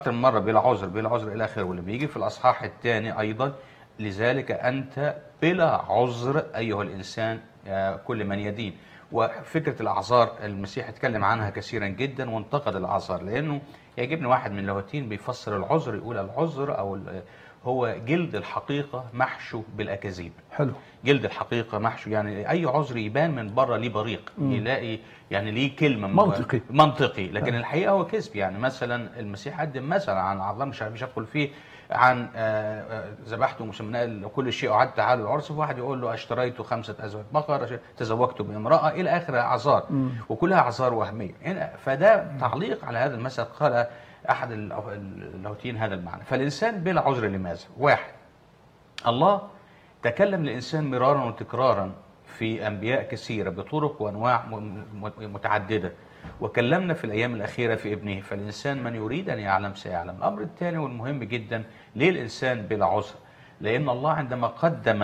مرة بلا عذر بلا عذر إلى آخره، واللي بيجي في الأصحاح الثاني أيضا لذلك أنت بلا عذر أيها الإنسان كل من يدين. وفكرة الأعذار المسيح اتكلم عنها كثيرا جدا وانتقد الأعذار، لأنه يعجبني واحد من اللاهوتيين بيفسر العذر يقول العذر هو جلد الحقيقة محشو بالأكاذيب. حلو. جلد الحقيقة محشو، يعني أي عذر يبان من بره ليه بريق، يلاقي يعني ليه كلمة منطقي، لكن الحقيقة هو كذب. يعني مثلا المسيح قدم مثلا عن عظام مش هدخل فيه، عن ذبحت وسمناه كل شيء أعد تعالوا العرس، واحد يقول له اشتريت 5 أزواج بقر، تزوجت بامرأة، إلى آخر أعذار، وكلها أعذار وهمية. فده تعليق على هذا المثل. قال أحد اللاهوتيين هذا المعنى. فالإنسان بلا عذر لماذا؟ واحد، الله تكلم للإنسان مرارا وتكرارا في أنبياء كثيرة بطرق وأنواع متعددة، وكلمنا في الأيام الأخيرة في ابنه، فالإنسان من يريد أن يعلم سيعلم. الأمر الثاني والمهم جدا، ليه الإنسان بلا عذر؟ لأن الله عندما قدم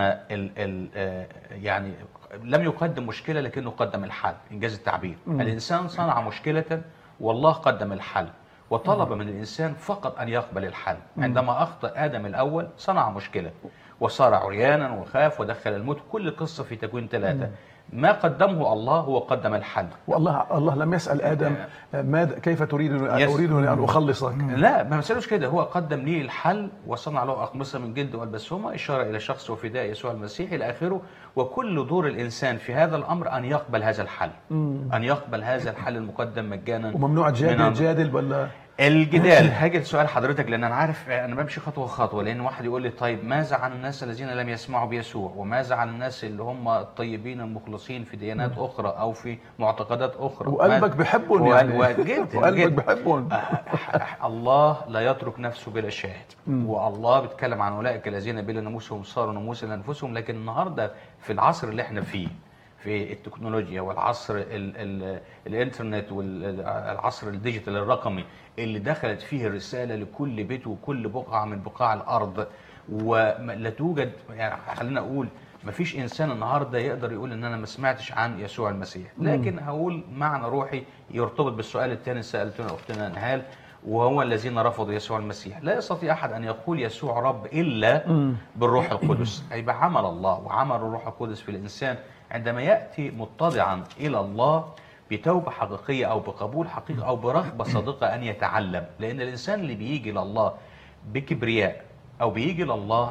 يعني لم يقدم مشكلة لكنه قدم الحل، إنجاز التعبير. الإنسان صنع مشكلة والله قدم الحل، وطلب من الإنسان فقط أن يقبل الحل. عندما أخطأ آدم الأول صنع مشكلة وصار عريانا وخاف ودخل الموت، كل قصة في تكوين 3. ما قدمه الله هو قدم الحل. والله لم يسأل آدم ماذا كيف أريدني أن أخلصك. لا، ما مسألوش كده، هو قدم ليه الحل وصنع له أقمصة من جلد وألبسهما، إشارة إلى شخص وفداء يسوع المسيح إلى آخره. وكل دور الإنسان في هذا الأمر أن يقبل هذا الحل، أن يقبل هذا الحل المقدم مجانا. وممنوع جادل ولا الجدال. هاجي لسؤال حضرتك، لان انا عارف انا بمشي خطوه خطوه، لان واحد يقول لي طيب ماذا عن الناس الذين لم يسمعوا بيسوع؟ وماذا عن الناس اللي هم الطيبين المخلصين في ديانات اخرى او في معتقدات اخرى؟ وقلبك بحبهم يعني. جدا وقلبك بحبهم. الله لا يترك نفسه بلا شاهد. والله بيتكلم عن اولئك الذين بلا ناموسهم صاروا ناموسا لانفسهم. لكن النهارده في العصر اللي احنا فيه، في التكنولوجيا والعصر الانترنت والعصر الديجيتال الرقمي اللي دخلت فيه الرسالة لكل بيت وكل بقعة من بقاع الأرض، ولا توجد، يعني خلينا أقول ما فيش إنسان النهاردة يقدر يقول إن أنا ما سمعتش عن يسوع المسيح. لكن هقول معنى روحي يرتبط بالسؤال الثاني سألتنا أختنا نهال، وهو الذين رفضوا يسوع المسيح. لا يستطيع أحد أن يقول يسوع رب إلا بالروح القدس. هيبقى عمل الله وعمل الروح القدس في الإنسان عندما يأتي متضعا إلى الله بتوبة حقيقية أو بقبول حقيقي أو برغبة صادقة أن يتعلم. لأن الإنسان اللي بيجي لله بكبرياء أو بيجي لله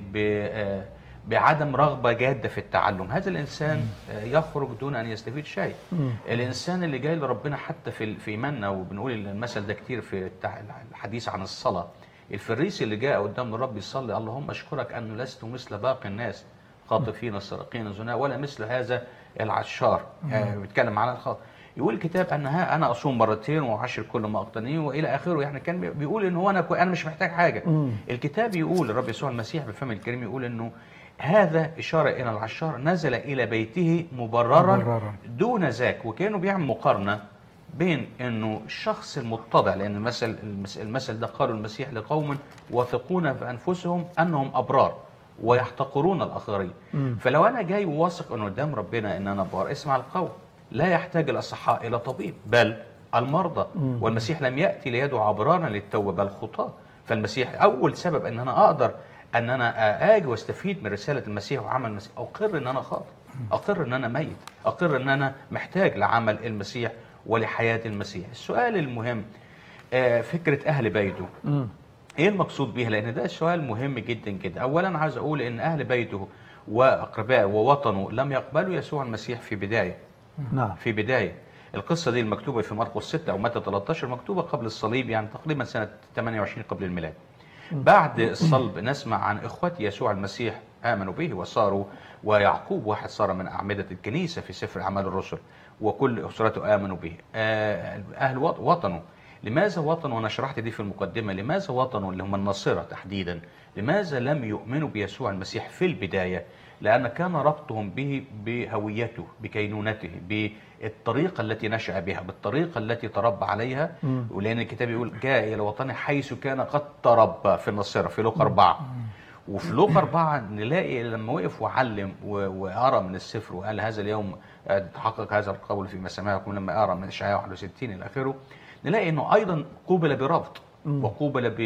بعدم رغبة جادة في التعلم، هذا الإنسان يخرج دون أن يستفيد شيء. الإنسان اللي جاي لربنا حتى في إيماننا، وبنقول المثل ده كتير في الحديث عن الصلاة، الفريسي اللي جاء قدام الرب يصلي اللهم أشكرك أنه لست مثل باقي الناس خاطفين السارقين الزنا ولا مثل هذا العشار. بيتكلم عن الخاطئ. يقول الكتاب انها انا اصوم مرتين واعشر كل ما اقتنيه والى اخره. يعني كان بيقول ان هو انا مش محتاج حاجه. الكتاب يقول الرب يسوع المسيح بفم الكريم يقول انه هذا اشاره الى العشار نزل الى بيته مبررا دون ذاك. وكانوا بيعمل مقارنه بين انه الشخص المتضع، لان المثل ده قاله المسيح لقوم واثقون في انفسهم انهم ابرار ويحتقرون الاخرين. فلو انا جاي واثق انه قدام ربنا ان انا بار، اسمع القول لا يحتاج الاصحاء الى طبيب بل المرضى. والمسيح لم ياتي ليدعو ابرارا للتوبه بل خطاه. فالمسيح اول سبب ان انا اقدر ان انا اجي واستفيد من رساله المسيح وعمل المسيح، اقر ان انا خاطئ، اقر ان انا ميت، اقر ان انا محتاج لعمل المسيح ولحياه المسيح. السؤال المهم فكره اهل بيته، ايه المقصود بيها؟ لان ده سؤال مهم جدا جدا. اولا عايز اقول ان اهل بيته واقربائه ووطنه لم يقبلوا يسوع المسيح في بدايه. نعم. في بدايه القصه دي المكتوبه في مرقس 6 او متى 13 مكتوبه قبل الصليب، يعني تقريبا سنه 28 قبل الميلاد. بعد الصلب نسمع عن اخوه يسوع المسيح امنوا به وصاروا، ويعقوب واحد صار من اعمده الكنيسه في سفر اعمال الرسل، وكل اسرته امنوا به. اهل وطنه. لماذا وطنوا؟ وانا شرحت دي في المقدمه. لماذا وطنوا اللي هم الناصره تحديدا لماذا لم يؤمنوا بيسوع المسيح في البدايه؟ لان كان ربطهم به بهويته، بكينونته، بالطريقه التي نشأ بها، بالطريقه التي تربى عليها. ولان الكتاب يقول جاء الى وطنه حيث كان قد تربى في الناصره في لوقا 4. وفي لوقا 4 نلاقي لما وقف وعلم وقرا من السفر وقال هذا اليوم تحقق هذا القول فيما سمعكم لما قرا من اشعياء 61 الى اخره، نلاقي انه ايضا قوبل برفض. وقوبل